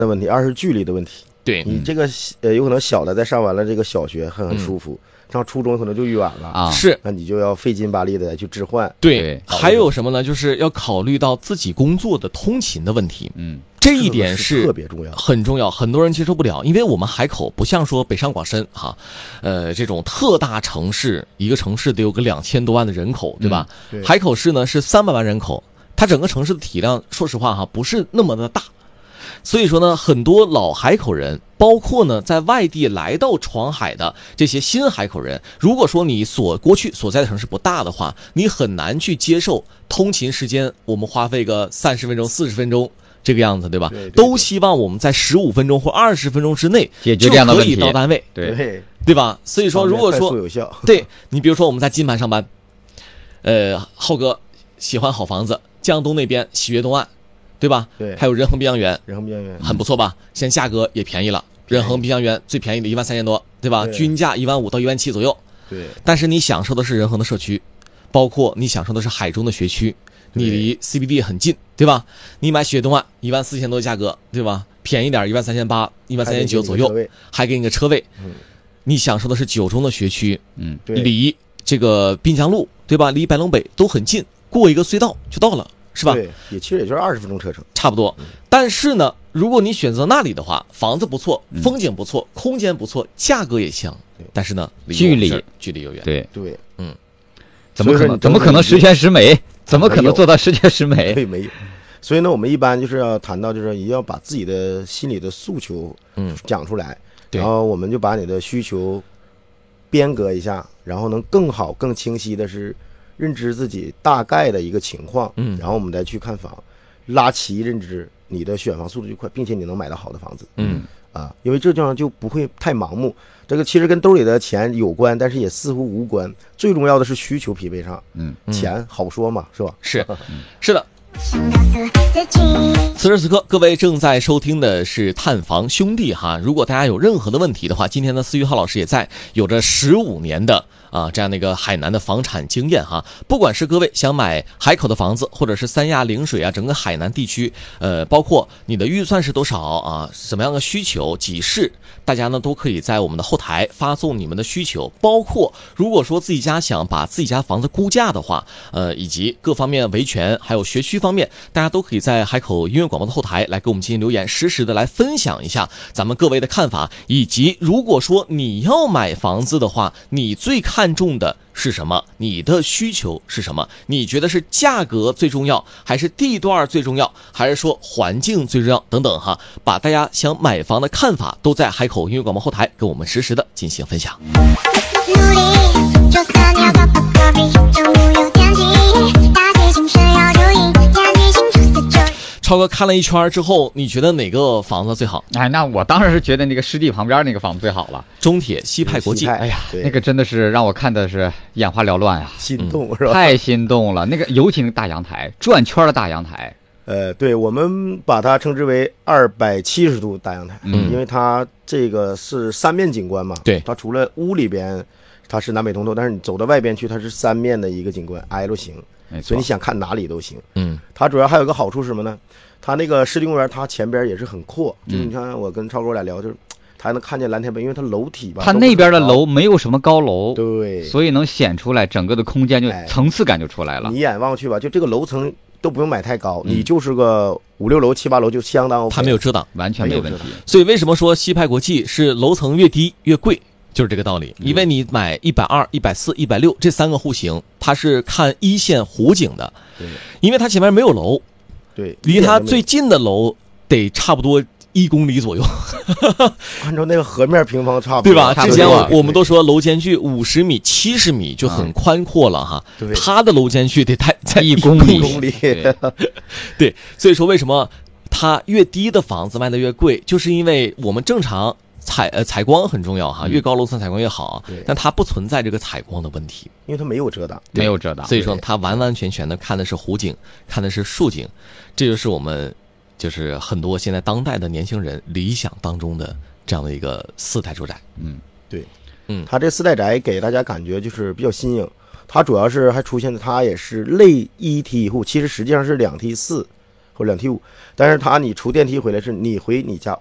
的问题，二是距离的问题。 对， 你这个有可能小的在上完了这个小学很舒服，上初中可能就远了啊， 是， 那你就要费劲巴力的去置换。 对，还有什么呢？就是要考虑到自己工作的通勤的问题。这一点是特别重要， 很重要，很多人接受不了，因为我们海口不像说北上广深哈，这种特大城市，一个城市得有个2000多万的人口，对吧？ 对， 海口市呢是300万人口，它整个城市的体量，说实话哈，不是那么的大。所以说呢，很多老海口人，包括呢在外地来到闯海的这些新海口人，如果说你过去所在的城市不大的话，你很难去接受通勤时间我们花费个30分钟、40分钟这个样子，对吧？ 对， 都希望我们在15分钟或20分钟之内解决这样的问题， 就可以到单位， 对吧？所以说，如果说有效， 对你比如说我们在金盘上班，浩哥喜欢好房子，江东那边喜悦东岸。对吧？ 对， 还有仁恒碧江园，很不错吧？现在价格也便宜了，仁恒碧江园最便宜的13000多，对吧？均价15000到17000左右。 对。 但是你享受的是仁恒的社区，包括你享受的是海中的学区，你离 CBD 很近，对吧？你买喜悦东岸14000多的价格，对吧？便宜点13800、13900左右，还给你个车位。你享受的是九中的学区，离这个滨江路，对吧？离白龙北都很近，过一个隧道就到了。是吧？ 对，其实也就是20分钟车程， 差不多。但是呢，如果你选择那里的话，房子不错，风景不错，空间不错，价格也香。但是呢，距离有远。 对， 怎么可能十全十美？怎么可能做到十全十美？ 对，没有。所以呢，我们一般就是要谈到，就是一定要把自己的心里的诉求讲出来，然后我们就把你的需求编革一下，然后能更好、更清晰的是认知自己大概的一个情况，然后我们再去看房，拉齐认知，你的选房速度就快，并且你能买到好的房子。因为这样就不会太盲目。这个其实跟兜里的钱有关，但是也似乎无关。最重要的是需求匹配上，钱好说嘛，是吧？ 是的。此时此刻，各位正在收听的是探房兄弟哈。如果大家有任何的问题的话，今天呢，思雨浩老师也在，有着15年的这样的一个海南的房产经验哈。不管是各位想买海口的房子，或者是三亚、陵水整个海南地区，包括你的预算是多少什么样的需求，几室，大家呢都可以在我们的后台发送你们的需求。包括如果说自己家想把自己家房子估价的话，以及各方面维权还有学区方面，大家都可以在海口音乐广播的后台来给我们进行留言，实时的来分享一下咱们各位的看法，以及如果说你要买房子的话，你最看重的是什么？你的需求是什么？你觉得是价格最重要，还是地段最重要，还是说环境最重要等等哈？把大家想买房的看法都在海口音乐广播后台跟我们实时的进行分享。努力，就算要打破隔壁，就没有天际，大地精神要注意，天地精神就超哥看了一圈之后，你觉得哪个房子最好？ 那我当然是觉得那个湿地旁边那个房子最好了， 中铁西派国际。 哎呀，那个真的是让我看的是眼花缭乱呀， 心动是吧？ 太心动了。那个尤其那个大阳台，转圈的大阳台。 对，我们把它称之为270度大阳台，因为它这个是3面景观嘛。 对， 它除了屋里边它是南北通透，但是你走到外边去，它是3面的一个景观 L 型，所以你想看哪里都行。它主要还有个好处是什么呢？它那个湿地公园，它前边也是很阔，就是你看我跟超哥俩聊，就是它还能看见蓝天白，因为它楼体吧， 它那边的楼没有什么高楼， 对， 所以能显出来整个的空间就层次感就出来了。 你眼望去吧，就这个楼层都不用买太高，你就是个5、6楼、7、8楼就相当 OK， 它没有遮挡， 完全没有问题。 所以为什么说西派国际是楼层越低越贵？就是这个道理，因为你买120、140、160这3个户型，它是看一线湖景的， 对， 因为它前面没有楼， 对， 离它最近的楼得差不多1公里左右， 按照那个河面平方差不多， 对吧？之前我们都说楼间距50米、70米就很宽阔了哈，它的楼间距得在1公里，对，所以说为什么它越低的房子卖的越贵，就是因为我们正常采光很重要哈，越高楼层采光越好，但它不存在这个采光的问题， 因为它没有遮挡， 没有遮挡， 所以说它完完全全的看的是湖景，看的是树景，这就是我们就是很多现在当代的年轻人理想当中的这样的一个4代住宅。 对，它这4代宅给大家感觉就是比较新颖，它主要是还出现的，它也是类1梯户，其实实际上是2梯4。 或者2T5，但是你出电梯回来是你回你家